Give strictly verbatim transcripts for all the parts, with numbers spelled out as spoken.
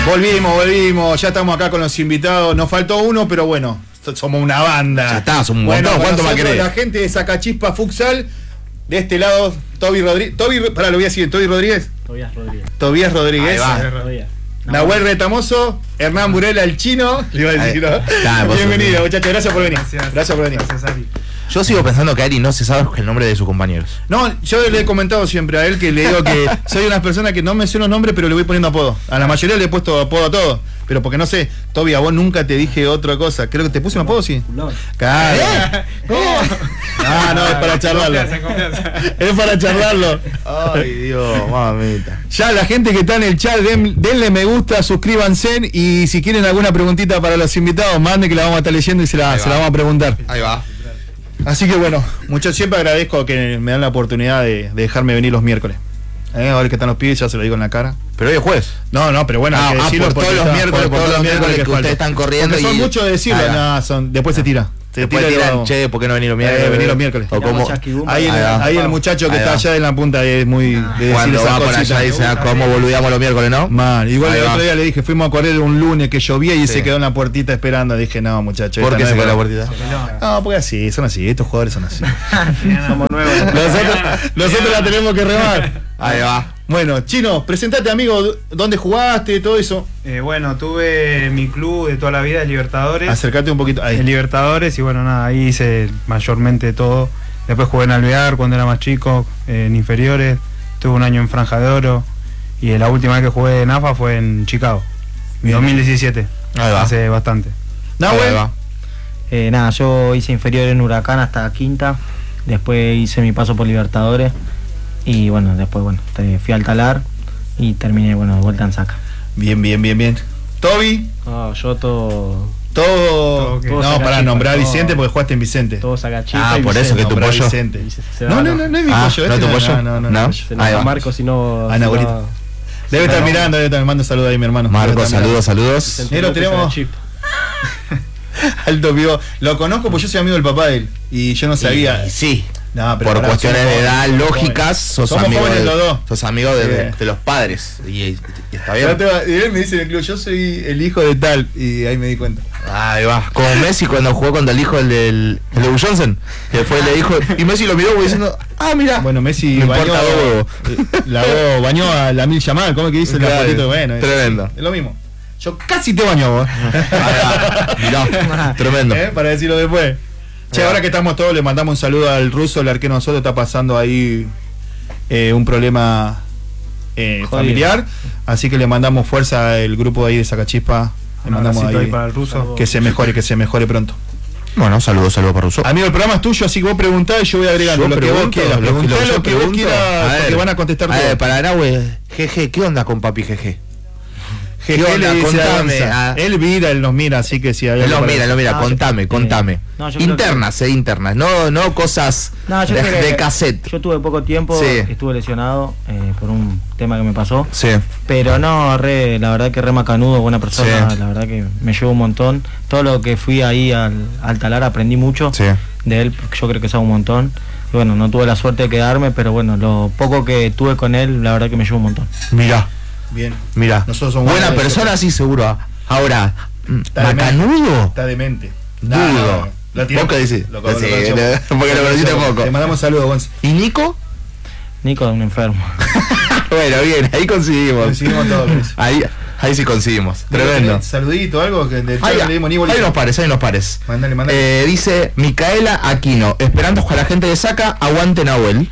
Volvimos, volvimos, ya estamos acá con los invitados. Nos faltó uno, pero bueno, somos una banda. Ya está, somos un bueno, montón. ¿Cuánto más querés? La gente de Sacachispa Futsal, de este lado, Toby Rodríguez. Toby, pará, lo voy a decir, Toby Rodríguez. Tobías Rodríguez. Tobías Rodríguez. Ahí va. Tobías. Nahuel Retamoso, Hernán Burela, el chino. Le iba a decir, ¿no? Nah, Bienvenido, muchachos, gracias por venir. Gracias. Gracias por venir. Gracias, Ari. Yo sigo pensando que Ari no se sabe el nombre de sus compañeros. No, yo le he comentado siempre a él que le digo que soy una persona que no me sé los nombres, pero le voy poniendo apodo. A la mayoría le he puesto apodo a todos. Pero porque no sé, Toby, a vos nunca te dije otra cosa. Creo que te puse un apodo, sí. Claro. Ah, no, es para charlarlo. Confianza, confianza. Es para charlarlo. Ay, Dios, mamita. Ya la gente que está en el chat, den- denle me gusta, suscríbanse y si quieren alguna preguntita para los invitados, manden que la vamos a estar leyendo y se la, Ahí se va. la vamos a preguntar. Ahí va. Así que bueno, mucho siempre agradezco que me dan la oportunidad de, de dejarme venir los miércoles. Eh, ahora que están los pibes, ya se lo digo en la cara. Pero hoy es jueves. No, no, pero bueno, Ah, hay que ah, decirlo por porque todos los está- miércoles, por todos los miércoles que falta. ustedes están corriendo Porque son y- muchos de decirlo, Ahí va. nada, son, después se tira. Se Después tira y tiran, lo- che, ¿por qué no venir los Eh, miércoles? venir los miércoles. O como Ahí, el, Ahí va. ahí el muchacho que Ahí está va. allá en la punta es muy de decir cuando esas va por cositas. allá dice, ah, ¿cómo boludeamos los miércoles, no? Mal, igual Ahí el va. otro día le dije, fuimos a correr un lunes que llovía y Sí. se quedó en la puertita esperando. Dije, no, muchacho. ¿Por esta qué no se es quedó la para- puertita? No, porque así, son así, estos jugadores son así. Somos nuevos. Nosotros, nosotros la tenemos que remar. Ahí va. Bueno, Chino, presentate, amigo, dónde jugaste, todo eso. Eh, bueno, tuve mi club de toda la vida, Libertadores. Acércate un poquito. Ahí. En Libertadores y bueno, nada, ahí hice mayormente todo. Después jugué en Alvear cuando era más chico, eh, en inferiores. Tuve un año en Franja de Oro. Y la última vez que jugué en A F A fue en Chicago. Bien. dos mil diecisiete. Ahí va. Hace bastante. Nahuel. Ahí va. Eh, nada, yo hice inferior en Huracán hasta quinta. Después hice mi paso por Libertadores. Y bueno, después bueno, te- fui al Talar y terminé bueno de vuelta en Saca. Bien, bien, bien, bien. Toby, No, yo todo. todo. Todo que- No, todo para Sacachispa, nombrar a todo. Vicente porque jugaste en Vicente. Todo saca chispa. Ah, y por eso que tu Nombrar a pollo. Vicente. Se No, va, no, no, no es mi Ah, pollo. ¿no este es tu pollo? No, no, no. ¿No? Se Ahí enoja va. Marco si no. Ah, si no, no- bonito. Debe estar mirando, debe estar mando saludos ahí, mi hermano. Marco, Debe estar saludos, saludos. Vicente Negro, López tenemos- Sacachispa. mirando. Alto vivo. Lo conozco porque yo soy amigo del papá de él. Y yo no sabía. Y sí. No, pero Por pará, cuestiones somos de edad jóvenes, somos lógicas, jóvenes. sos Somos amigo, jóvenes de, los dos. sos amigo de, Bien. de los padres. Y, y está Yo bien. te- Y él me dice en el club, yo soy el hijo de tal. Y ahí me di cuenta. Ahí va. Como Messi cuando jugó contra el hijo del, del, el de Will Johnson. Que después le dijo. Y Messi lo miró como diciendo, ah, mira. Bueno, Messi Me bañó, importa dos huevos. lavó, bañó a la Mil Yamal. ¿Cómo que dice Claro, la fotito? Bueno, es- tremendo. Es lo mismo. Yo casi te baño vos. Ahí va. Mirá, tremendo. ¿Eh? Para decirlo después. Che, Ahí va. ahora que estamos todos, le mandamos un saludo al ruso, el arquero nosotros está pasando ahí eh, un problema eh, Jodido. familiar. Así que le mandamos fuerza al grupo ahí de Sacachispa. Le Un mandamos abracito ahí ahí para el ruso. que se mejore, que se mejore pronto. Bueno, saludos, saludos para Russo. Amigo, el programa es tuyo, así que vos preguntá y yo voy agregando Yo lo que vos pregunto, quieras. lo que- Preguntá lo que lo yo que vos pregunto. quieras, A porque ver, van a contestar A ver, todo. para Arahue, Jeje, ¿qué onda con papi Jeje? Jeje ¿qué onda? le dice Contame, Avanza. ah. Él mira, él nos mira, así que si hay Él algo lo para- mira, él lo mira, No, yo- contame, eh, contame. no, yo creo internas, eh, internas, no, no cosas No, yo de, creo que- de cassette. Yo tuve poco tiempo, Sí. estuve lesionado eh, por un tema que me pasó. Sí, Pero no, re, la verdad que re macanudo, buena persona, Sí. la verdad que me llevó un montón. Todo lo que fui ahí al, al Talar aprendí mucho sí. de él, porque yo creo que sabe un montón. Y bueno, no tuve la suerte de quedarme, pero bueno, lo poco que tuve con él, la verdad que me llevó un montón. Mira, Bien. mira. Nosotros somos Buena buenos de persona, sí, seguro. Ahora, mm, Está demente. macanudo. Está demente. Dudo. Lo tiramos. ¿Vos qué decís? Lo, lo, Sí, lo- le- porque lo conociste poco. Le mandamos saludos, Gonz. ¿Y Nico? Nico es un enfermo. Bueno, bien, ahí conseguimos. Conseguimos todo, Chris. Ahí, ahí sí conseguimos. Tremendo. Saludito, algo que del Ahí, chat le dimos ni bolilla. ahí nos pares, ahí nos pares. Mandale, mandale. Eh, dice Micaela Aquino, esperando a la gente de Saca, aguante Nahuel.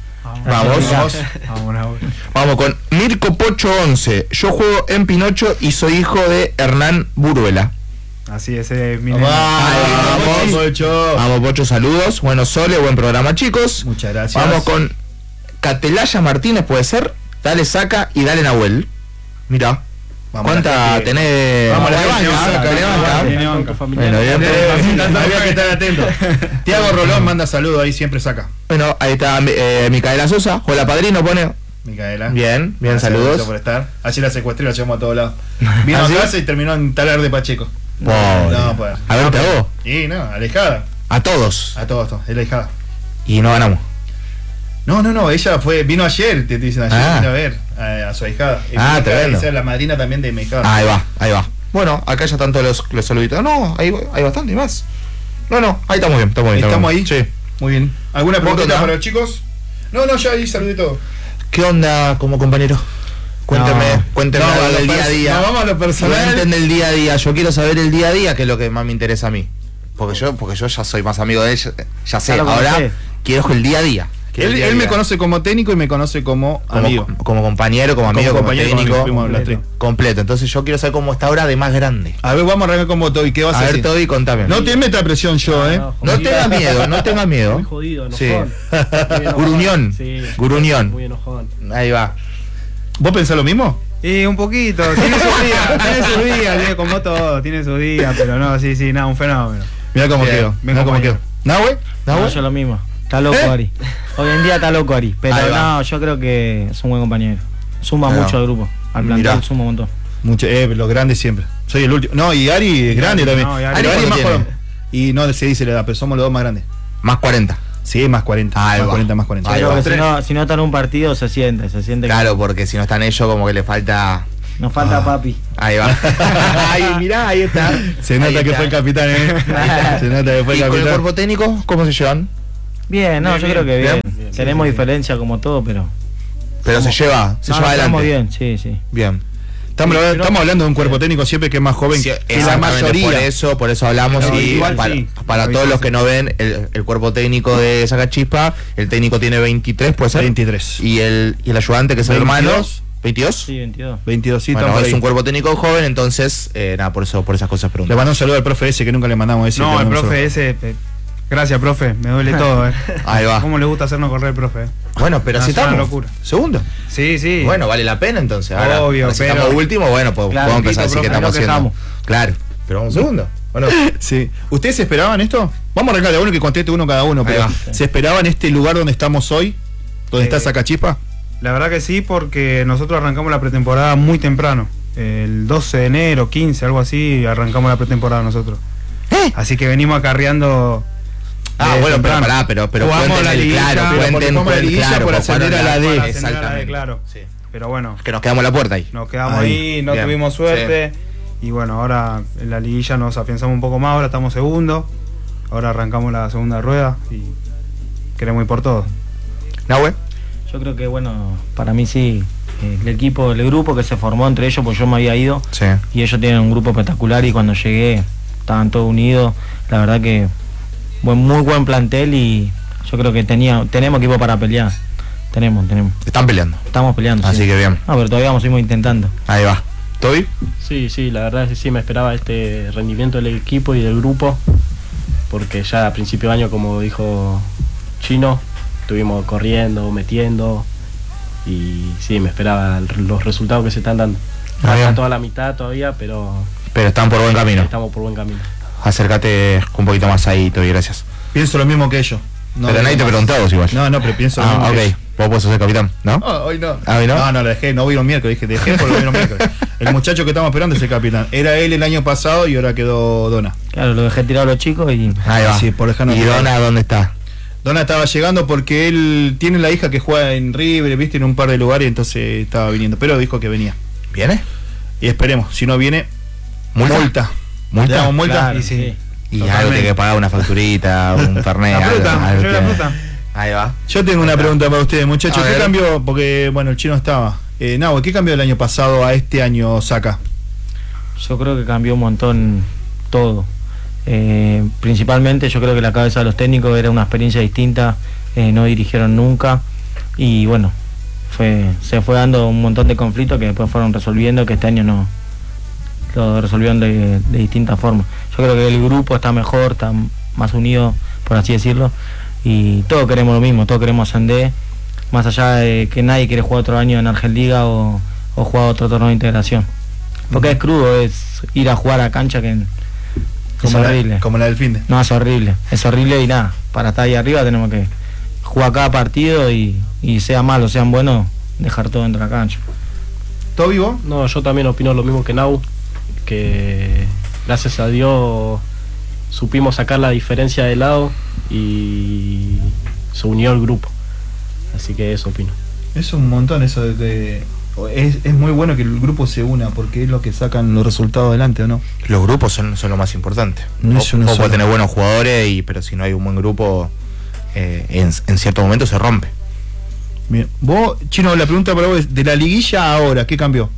Vamos. Vamos. Vamos, Nahuel. Vamos con Mirko Pocho once. Yo juego en Pinocho y soy hijo de Hernán Buruela. Así es, eh, mi Vamos, nene. Ahí vamos. Pocho. Vamos, Pocho, saludos. Bueno, Sole, buen programa, chicos. Muchas gracias. Vamos con Catelaya Martínez, puede ser. Dale Saca y dale Nahuel. Mira. Vamos, ¿Cuánta la gente. tenés? Vamos, la tenés gente banca, Saca, tenés tenés banca. banca. Tiene banca. Bueno, bien. Eh, Había que estar atento. Tiago Rolón manda saludos, ahí siempre saca. Bueno, ahí está eh, Micaela Sosa. Hola, padrino, pone. Micaela. Bien, bien, Gracias, saludos. gracias por estar. Ayer la secuestré y la llevamos a todos lados. Vino ¿Ah, a sí? casa y terminó en Talar de Pacheco. Pobre. No, pues. A ver, te hago. Y no, alejada. A todos. A todos, todos, es la hijada. Y no ganamos. No, no, no, ella fue, vino ayer, te dicen ayer, Ah. vino a ver a, a su ahijada. Y Ah, mi hija, tremendo. esa es la madrina también de mi hijada. Ahí va, ahí va. Bueno, acá ya están todos los, los saluditos. No, hay, hay bastante más. No, no, ahí estamos bien, estamos bien. ¿Estamos ahí? bien. Sí. Muy bien. ¿Alguna ¿Vos preguntita qué onda? para los chicos? No, no, ya ahí saludito. ¿Qué onda como compañero? Cuénteme, No. cuénteme No, algo a lo del día a pers- día. no, vamos a lo personal. Cuenten del día a día. Yo quiero saber el día a día, que es lo que más me interesa a mí. Porque yo, porque yo ya soy más amigo de ella, ya sé. Ya lo Ahora conocés. quiero el día a día. Quiero Él, el día a él me día. conoce como técnico y me conoce como, como, amigo. como compañero, como amigo, como, compañero, como técnico, amigo, fuimos los tres. completo. Entonces yo quiero saber cómo está ahora de más grande. A ver, vamos a arrancar con vos, Toby. ¿Qué vas a, A ver, decir? Toby, contame. No te meta presión yo, ¿eh? No tengas miedo, no tengas miedo. Muy jodido, Sí. enojón. Muy enojón. Gruñón. Sí, Gruñón. Muy enojón. Ahí va. ¿Vos pensás lo mismo? Y un poquito, tiene sus días, tiene sus días, tiene como todo, tiene sus días, pero no, sí, sí, nada, un fenómeno. Mirá cómo Bien, quedó. bien Mirá cómo compañero. quedó. ¿Nahue? No, ¿Nahue? yo lo mismo. Está loco ¿Eh? Ari. Hoy en día está loco Ari. Pero Ahí va. no, yo creo que es un buen compañero. Suma No. mucho al grupo. Al plantel Mirá. suma un montón. Mucho, eh, los grandes siempre. Soy el último. No, y Ari es grande Ari, también. no, y Ari Pero Ari es más ¿cuánto joven. Y no se dice la edad, pero somos los dos más grandes. Más cuarenta. Sí, más cuarenta. Ahí más va. cuarenta, más cuarenta. Ahí Creo va. que si no, si no está en un partido se siente, se siente Claro, porque si no están ellos, como que le falta. que nos falta Ah. papi. Ahí va. Ahí, mirá, ahí está. Se Ahí nota que está. fue el capitán, ¿eh? Se nota que fue el ¿Y con el capitán. cuerpo técnico, cómo se llevan? Bien, no, Bien, yo bien, creo que bien. bien. Bien, Tenemos sí, sí. diferencia como todo, pero. Pero se lleva, se no, lleva estamos adelante. bien, sí, sí. Bien. Estamos, hablando- estamos hablando de un cuerpo técnico siempre que es más joven Sí, que la exactamente, mayoría. Por eso, por eso hablamos Pero y igual para, sí. para Pero todos igual los sí. que no ven el, el cuerpo técnico de Sacachispa, el técnico tiene veintitrés, puede ser. veintitrés. Y el, y el ayudante que es el hermano. veintidós. ¿veintidós? Sí, veintidós. veintidós, sí, Bueno, estamos es ahí. un cuerpo técnico joven, entonces, eh, nada, por eso, por esas cosas Le pregunto. mando un saludo al profe ese que nunca le mandamos ese. No, le el mandamos un profe saludo. ese, eh, gracias profe, me duele todo, eh. Ahí va. ¿Cómo le gusta hacernos correr, profe? Bueno, pero No, así es una estamos. locura. Segundo. Sí, sí. Bueno, vale la pena entonces. Ahora, Obvio, ahora si pero- estamos último, bueno, pues Claro, podemos empezar a decir profe, que estamos lo que haciendo. estamos. Claro, pero vamos segundo. Bueno, Sí. ¿Ustedes esperaban esto? Vamos a arrancar de uno que conteste uno cada uno, Ahí pero va. ¿se esperaban este lugar donde estamos hoy? ¿Donde Eh, está Sacachispa? La verdad que sí, porque nosotros arrancamos la pretemporada muy temprano. El doce de enero, quince, algo así, arrancamos la pretemporada nosotros. ¿Eh? Así que venimos acarreando. Ah, desde bueno, pero temprano. pará, pero, pero Jugamos cuenten la el liguilla, claro, pero cuenten, porque jugamos la cuenten, liguilla claro, por pues ascender jugaron a la D. Para ascender a la D, Exactamente. claro. Sí. Pero bueno, Que nos quedamos en la puerta ahí. nos quedamos Ahí, ahí, no bien, tuvimos suerte. Y bueno, ahora en la liguilla nos afianzamos un poco más, ahora estamos segundo. Ahora arrancamos la segunda rueda y queremos ir por todo. ¿Nahue? Yo creo que, bueno, para mí sí, eh, el equipo, el grupo que se formó entre ellos, pues yo me había ido Sí. y ellos tienen un grupo espectacular y cuando llegué estaban todos unidos. La verdad que buen, muy buen plantel y yo creo que tenía, tenemos equipo para pelear. Tenemos, tenemos. Están peleando. Estamos peleando. Así sí. que bien. No, pero todavía vamos seguimos intentando. Ahí va. ¿Toby? Sí, sí, la verdad es que sí me esperaba este rendimiento del equipo y del grupo, porque ya a principio de año, como dijo Chino, estuvimos corriendo, metiendo, y sí, me esperaba el- los resultados que se están dando. Ah, bien. Falta toda la mitad todavía, pero Pero están por buen camino. estamos por buen camino. Acércate un poquito más ahí, Toby, gracias. Pienso lo mismo que ellos. No, pero nadie te no. preguntó a vos igual. No, no, pero pienso lo Ah, mismo ok. que ellos. Vos podés ser capitán, ¿no? Ah, hoy no. Ah, ¿hoy no? No, no, lo dejé, no vino un miércoles, dije, dejé por lo vino miércoles. El muchacho que estamos esperando es el capitán. Era él el año pasado y ahora quedó Dona. Claro, lo dejé tirado a los chicos y Ahí va. Sí, por dejarnos ¿Y tirar. Dona dónde está? Dona estaba llegando porque él tiene la hija que juega en River, viste, en un par de lugares, entonces estaba viniendo. Pero dijo que venía. ¿Viene? Y esperemos, si no viene, ¿Multa? multa. ¿Multa? ¿Le damos multa? Claro, Y sí. sí. Y Totalmente. algo tiene que pagar una facturita, un fernet. La algo- fruta, algo yo la tiene. fruta. Ahí va. Yo tengo una pregunta para ustedes, muchachos. A ¿Qué ver. cambió? Porque, bueno, el chino estaba. Eh, Nahue, ¿qué cambió del año pasado a este año, Saca? Yo creo que cambió un montón todo. Eh, principalmente yo creo que la cabeza de los técnicos era una experiencia distinta, eh, no dirigieron nunca y bueno, fue se fue dando un montón de conflictos que después fueron resolviendo, que este año no lo resolvieron de, de distintas formas. Yo creo que el grupo está mejor, está más unido, por así decirlo, y todos queremos lo mismo, todos queremos ascender, más allá de que nadie quiere jugar otro año en Argentliga o, o jugar otro torneo de integración. Porque es crudo, es ir a jugar a cancha que es Como horrible. la, como la del fin de. No, es horrible, es horrible y nada, para estar ahí arriba tenemos que jugar cada partido y, y sea malo, sean buenos, dejar todo dentro de la cancha. ¿Todo vivo? No, yo también opino lo mismo que Nau, que gracias a Dios supimos sacar la diferencia de lado y se unió el grupo. Así que eso opino. Es un montón eso de que es, es muy bueno que el grupo se una porque es lo que sacan los resultados adelante, ¿o no? Los grupos son, son lo más importante. No Vos, es uno vos solo. podés tener buenos jugadores, y, pero si no hay un buen grupo, eh, en, en cierto momento se rompe. Bien. Vos, Chino, la pregunta para vos es, de la liguilla a ahora, ¿qué cambió?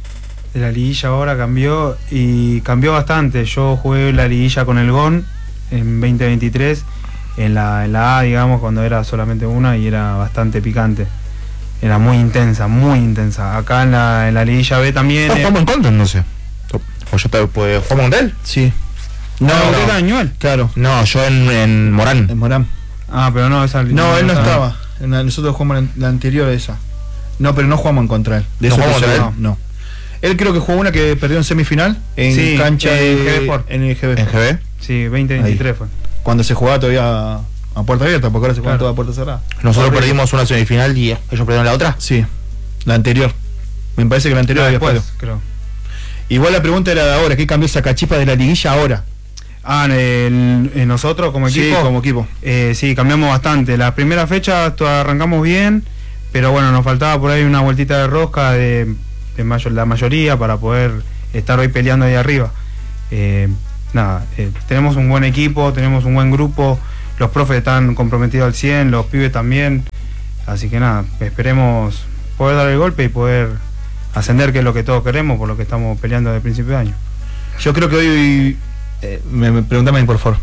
De la liguilla ahora cambió y cambió bastante. Yo jugué la liguilla con el G O N en veinte veintitrés, en la, en la A, digamos, cuando era solamente una y era bastante picante. Era muy intensa, muy intensa. Acá en la, en la liguilla B también. No, eh, jugamos en contra, no sé. ¿O yo te, pues, jugamos contra él? Sí. no, no, no, no. era Añuel. Claro, No, yo en, en Morán. en Morán. Ah, pero no, esa No, él no estaba. En la- nosotros jugamos en la anterior a esa. No, pero no jugamos en contra él. De ¿No eso jugamos te contra digo, no. Él creo que jugó una que perdió en semifinal en Sí, cancha en de- G B Sport. en el G B. ¿En G B? Sí, veinte veintitrés fue. Cuando se jugaba todavía a puerta abierta, porque ahora se juega Claro. toda a puerta cerrada. Nosotros Horrible. perdimos una semifinal y ellos perdieron la otra. Sí, la anterior. Me parece que la anterior Ah, había después, perdido. creo. Igual la pregunta era de ahora, ¿qué cambió esa cachipa de la liguilla ahora? Ah, en, en nosotros como equipo. Sí, como equipo. Eh, sí, cambiamos bastante. La primera fecha to- arrancamos bien, pero bueno, nos faltaba por ahí una vueltita de rosca de, de mayor, la mayoría para poder estar hoy peleando ahí arriba. Eh, nada, eh, tenemos un buen equipo, tenemos un buen grupo, los profes están comprometidos al cien, los pibes también. Así que nada, esperemos poder dar el golpe y poder ascender, que es lo que todos queremos, por lo que estamos peleando desde el principio de año. Yo creo que hoy... Eh, me, me, pregúntame por favor.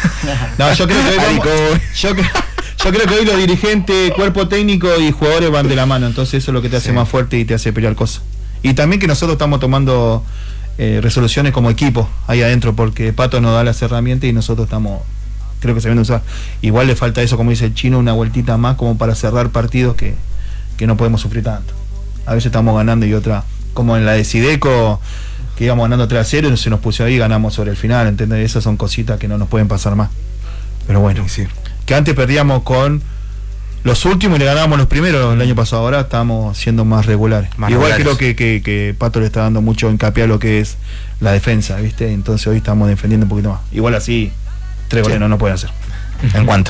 No, yo creo que hoy vamos- yo, cre- yo creo que hoy los dirigentes, cuerpo técnico y jugadores van de la mano. Entonces eso es lo que te hace Sí. más fuerte y te hace pelear cosas. Y también que nosotros estamos tomando eh, resoluciones como equipo ahí adentro, porque Pato nos da las herramientas y nosotros estamos, creo que sabiendo usar. Igual le falta eso, como dice el Chino, una vueltita más como para cerrar partidos que, que no podemos sufrir tanto. A veces estamos ganando y otra, como en la de Sideco, que íbamos ganando tres a cero y se nos puso ahí y ganamos sobre el final, ¿entendés? Esas son cositas que no nos pueden pasar más. Pero bueno, que antes perdíamos con los últimos y le ganábamos los primeros el año pasado. Ahora estamos siendo más regulares. Más Igual regulares. creo que, que, que Pato le está dando mucho hincapié a lo que es la defensa, ¿viste? Entonces hoy estamos defendiendo un poquito más. Igual así, tres goles Sí. no, no pueden hacer. ¿En cuánto?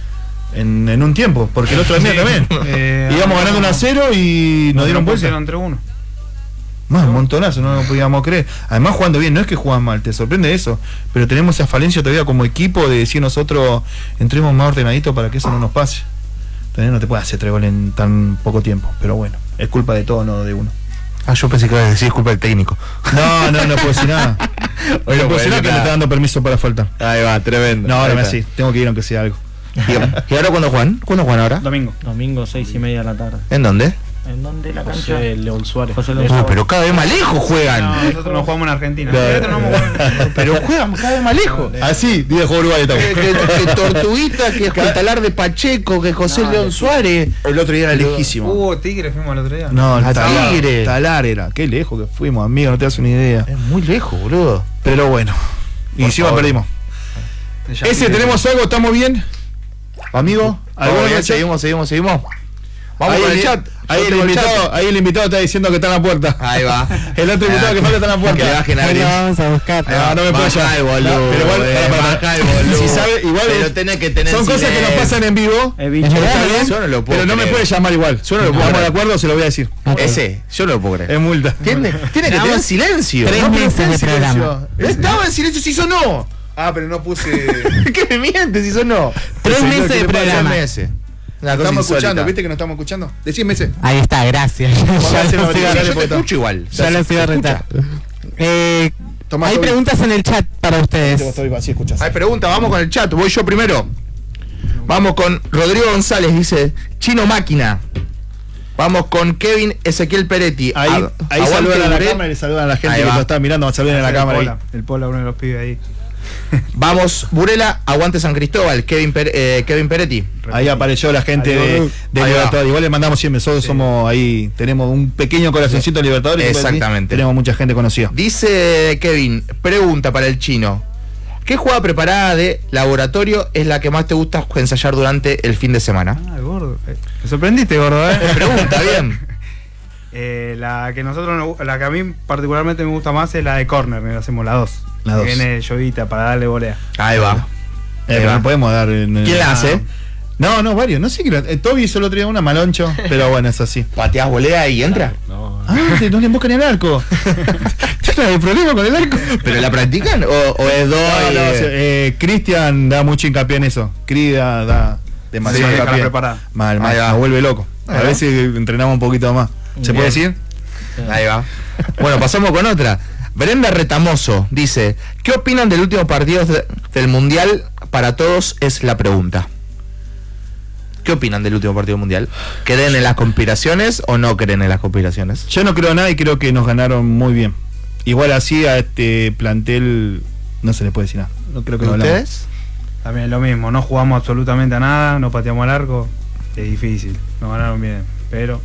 En, en un tiempo, porque el otro día también. Eh, Íbamos ganando uno a cero y nos dieron vuelta. entre uno. Más, un montonazo, no lo podíamos creer. Además jugando bien, no es que juegan mal, te sorprende eso. Pero tenemos esa falencia todavía como equipo de decir nosotros entremos más ordenaditos para que eso no nos pase. Entonces no te puedes hacer tres goles en tan poco tiempo. Pero bueno, es culpa de todo, no de uno. Ah, yo pensé que ibas a decir es culpa del técnico. No, no, no puedo decir nada. No puedo decir bueno, nada que me nada. está dando permiso para faltar. Ahí va, tremendo. No, ahora Ahí me está. sí, tengo que ir aunque sea algo. ¿Y, y ahora cuándo juegan? ¿Cuándo juegan ahora? Domingo. Domingo, seis y media de la tarde. ¿En dónde? ¿En dónde la cancha? José León Suárez. José León Ah, Suárez. pero cada vez más lejos juegan. No, nosotros no jugamos en Argentina. No, Nosotros no vamos a jugar. Pero juegan cada vez más lejos. Así, día de juego Uruguay estamos. Que, que- que Tortuguita, que el Talar de Pacheco, que José León Suárez. El otro día era lejísimo. Uh, Tigre fuimos el otro día. No, el a talar, Tigre. talar era. Qué lejos que fuimos, amigo, no te das una idea. Es muy lejos, boludo. Pero bueno. Y Por encima favor. perdimos. Ya Ese, Tigre. ¿tenemos algo? ¿Estamos bien? Amigo, ¿Algo ¿alguno bien? del chat? Seguimos, seguimos, seguimos. Vamos Ahí con el el- chat. Ahí Yo el, tengo el invitado, chat. ahí el invitado está diciendo que está en la puerta. Ahí va. El otro invitado que falta está en la puerta. Que le bajen a abrir. vamos a buscar. Ah, no me puedo Baja llamar. el boludo. No, pero igual, eh, para, para, baja el boludo. Si sabe, igual Pero es- tenés que tener son cosas que nos silencio. pasan en vivo. Es bicho. Es Está verdad, bien, Yo no lo puedo pero no me creer. puede llamar igual. Yo no lo puedo. No, Estamos no. de acuerdo, se lo voy a decir. Ese, yo no lo puedo creer. Es multa. Tiene, tiene que tener silencio. tres No, pero meses de programa. no estaba en silencio si sonó. Ah, pero no puse. ¿Qué me mientes si sonó? Tres Señor, meses ¿qué de le pasa? programa. Tres meses. Una cosa Estamos escuchando, insólita. ¿viste que nos estamos escuchando? Decime ese. Ahí está, gracias. a ya hacer los una iba, brigada. Yo te escucho igual. ya los iba a retar. Eh, Tomás, hay Toby. preguntas en el chat para ustedes. Estoy así, escuchas. Hay pregunta, vamos con el chat. Voy yo primero. Vamos con Rodrigo González, dice Chino Máquina. Vamos con Kevin Ezequiel Peretti. Ahí, Ab- ahí aguante saludan a la Buret. cámara y le saludan a la gente Ahí que va. nos está mirando. Saluden a la El cámara ahí. Pola, El Pola, uno de los pibes ahí. Vamos, Burela, aguante San Cristóbal. Kevin, Per- eh, Kevin Peretti. Ahí apareció la gente de, Ahí de va. Libertadores. Igual le mandamos siempre, nosotros somos ahí, tenemos un pequeño corazoncito de Libertadores. y Exactamente. Tenemos mucha gente conocida. Dice Kevin, pregunta para el chino. ¿Qué jugada preparada de laboratorio es la que más te gusta ensayar durante el fin de semana? Ah, gordo. Eh, Me sorprendiste, gordo, eh. Pregunta, bien. Eh, la que nosotros nos gu- la que a mí particularmente me gusta más es la de corner, eh, hacemos la dos. La dos. Que viene llovita para darle volea. Ahí va. Eh, Ahí pero va. no podemos dar. en- ¿Quién la ah, hace? No, no, varios. No sé qué. Eh, Toby hizo el otro día una maloncho, pero bueno, es así. ¿Pateás volea y entra? No, Ah, te- no le embocan ni el arco. ¿Tienes problema con el arco? ¿Pero la practican o, o es dos? No, y- no, o sea, eh, Cristian da mucho hincapié en eso. Cri da, da demasiado Sí, hincapié. cara preparada. Mal, mal, Ahí va. nos vuelve loco. Ahí A va. veces entrenamos un poquito más. ¿Se Bien. puede decir? Ahí va. Bueno, pasamos con otra. Brenda Retamoso dice, ¿qué opinan del último partido de- del Mundial? Para todos es la pregunta. ¿Qué opinan del último partido mundial? ¿Creen en las conspiraciones o no creen en las conspiraciones? Yo no creo nada y creo que nos ganaron muy bien. Igual así a este plantel no se le puede decir nada. No creo que lo hablamos. ¿Ustedes? También lo mismo, no jugamos absolutamente a nada, no pateamos al arco, es difícil, nos ganaron bien, pero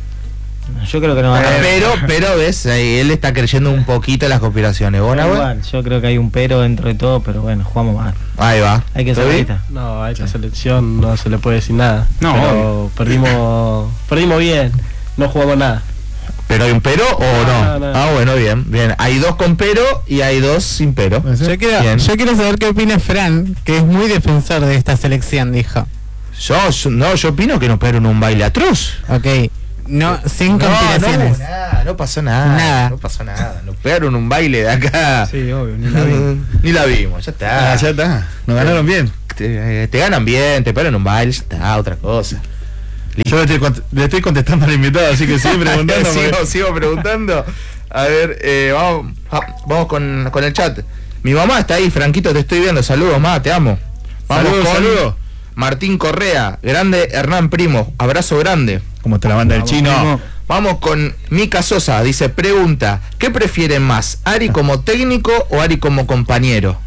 Yo creo que no va a Eh, ganar. pero, pero ves, eh, él está creyendo un poquito en las conspiraciones. ¿Vos, Nahue? Igual, yo creo que hay un pero dentro de todo, pero bueno, jugamos mal. Ahí va. Hay que ser ¿Toby? realista. no, a esta selección no se le puede decir nada. No, pero perdimos, perdimos bien, no jugamos nada. ¿Pero hay un pero o no? No, no, no. Ah, bueno, bien, bien. Hay dos con pero y hay dos sin pero. ¿Puede ser? Yo quiero, Bien. yo quiero saber qué opina Fran, que es muy defensor de esta selección, dijo. Yo, yo- no, yo opino que nos pegaron un baile atroz. Ok, no, sin No, complicaciones. no, nada, no pasó nada. Nada. No pasó nada. Nos pegaron un baile de acá. sí, obvio, ni la vi. Ni la vimos, ya está. Ah, ya está. Nos ganaron bien. Te, te ganan bien, te pegan un baile, ya está, otra cosa. Yo le estoy, cont- le estoy contestando al invitado, así que sigue preguntando. sigo, porque- sigo preguntando. A ver, eh, vamos, ah, vamos con, con el chat. Mi mamá está ahí, Franquito, te estoy viendo. Saludos, mamá, te amo. Vamos Saludos, con saludos. Martín Correa, grande Hernán Primo, abrazo grande. Como está la banda del Vamos, chino. primo. Vamos con Mica Sosa, dice, pregunta, ¿qué prefieren más, Ari como técnico o Ari como compañero?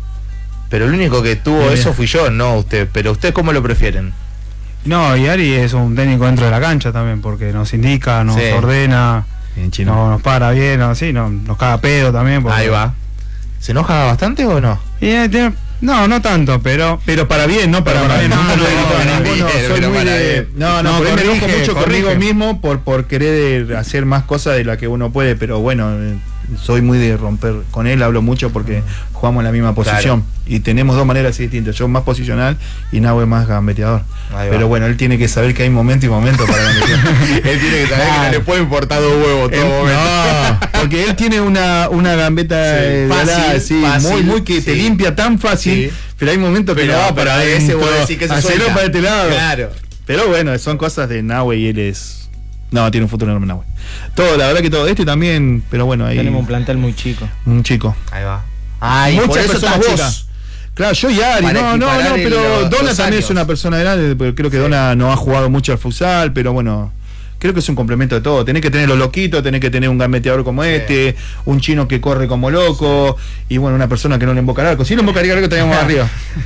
Pero el único que tuvo Bien. eso fui yo, no usted. Pero ¿usted cómo lo prefieren? No, y Ari es un técnico dentro de la cancha también, porque nos indica, nos Sí. ordena, Bien, chino. no, nos para bien, así, no, nos caga pedo también. porque- Ahí va. ¿Se enoja bastante o no? Y, eh, tiene- no, no tanto, pero Pero para bien, no para, Pero para mal. bien, Nunca no, lo he no, gritado a para ninguno, bien, soy pero muy para de- bien. No, no, No, por ahí me enojo corrige, mucho conmigo corrige. mismo por, por querer hacer más cosas de las que uno puede, pero bueno, eh, soy muy de romper con él, hablo mucho porque jugamos en la misma posición y tenemos dos maneras así distintas, yo más posicional y Nahue más gambeteador. Ahí va. Pero bueno, él tiene que saber que hay momento y momento para gambetear. Él tiene que saber que no le puede importar dos huevos todo Él- momento. no, porque él tiene una, una gambeta Sí, eh, de fácil, ala, sí, fácil, muy, muy que te sí. limpia tan fácil, Sí. pero hay momentos que Pero, no, pero para ese vos adentro, decís que se hacelo suelta. para este lado. Claro. Pero bueno, son cosas de Nahue y él es. No, tiene un futuro enorme Nahue. Todo, la verdad que todo. Este también, pero bueno, ahí. Tenemos un plantel muy chico. un chico. Ahí va. Ay, Muchas por eso personas estás vos. chicas. Claro, yo y Ari, Para no, no, equiparar no, el- pero los- Dona los también años. es una persona grande, pero creo que Dona no ha jugado mucho al futsal, pero bueno, creo que es un complemento de todo. Tenés que tener los loquitos, tenés que tener un gambeteador como este, un chino que corre como loco, y bueno, una persona que no le emboca el arco. Si le embocaría el arco, estaríamos arriba.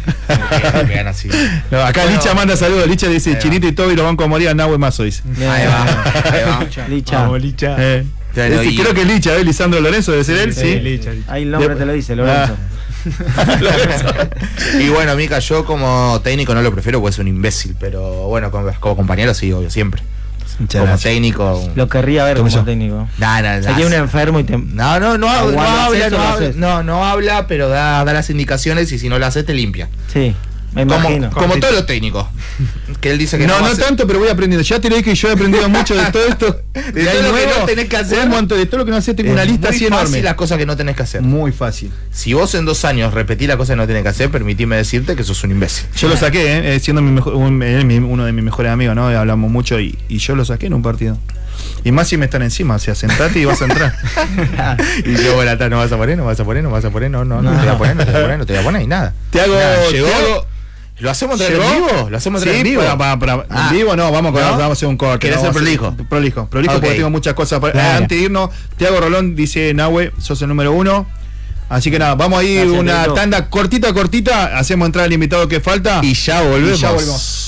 Me quedan así. No, acá Bueno. Licha manda saludos, Licha dice, Ahí va. Chinito y Toby los bancos a morir a Nahue Mazo, dice. Ahí va, ahí va. Licha. Vamos, Licha. Eh, Bueno, ese- y- creo que es Licha, ¿eh? Lisandro Lorenzo debe ser él, Sí, sí. Licha, Licha. Ahí el nombre De- te lo dice, Lorenzo. Y bueno, Mica, yo como técnico no lo prefiero porque es un imbécil, pero bueno, como, como compañero sí, obvio, siempre. Muchas Como gracias. técnico. un- Lo querría ver ¿Cómo como yo? técnico. Nah, nah, Se nah, queda un enfermo y te. No, no, no, habla, O no, cuando habla, haces no, o lo habla, haces. no, no habla, pero da, da las indicaciones y si no lo haces te limpia. Sí, me Como, imagino. como todos los técnicos. Que él dice que no, No, no hace- tanto, pero voy aprendiendo. Ya te lo dije que yo he aprendido mucho de todo esto. De todo lo que no tenés que hacer. Un montón, de todo lo que no haces, tengo Es una lista muy así fácil enorme. las cosas que no tenés que hacer. Muy fácil. Si vos en dos años repetís las cosas que no tenés que hacer, permitime decirte que sos un imbécil. Yo lo saqué, ¿eh? Eh, siendo mi mejor, un- él es mi- uno de mis mejores amigos, ¿no? Hablamos mucho y, y yo lo saqué en un partido. Y más si me están encima, o sea, sentate y vas a entrar. Y yo, bueno, no vas a poner, no vas a poner, no vas a poner, no, no, no, No. te voy a poner, no te voy a poner, no te voy a poner y nada. Te hago. Nada, llegó. te hago- ¿Lo hacemos entrar ¿Llegó? en vivo? ¿Lo hacemos entrar Sí, en vivo? para- para- para- Ah. en vivo no, vamos, con, ¿No? vamos a hacer un corte. ¿Querés no, ser vamos a hacer- prolijo? Prolijo, prolijo Ok. porque tengo muchas cosas. para- Claro. eh, antes de irnos, Tiago Rolón dice, Nahue, sos el número uno. Así que nada, vamos a ir Gracias, una Pedro. tanda cortita, cortita. Hacemos entrar al invitado que falta. Y ya volvemos. Y ya volvemos.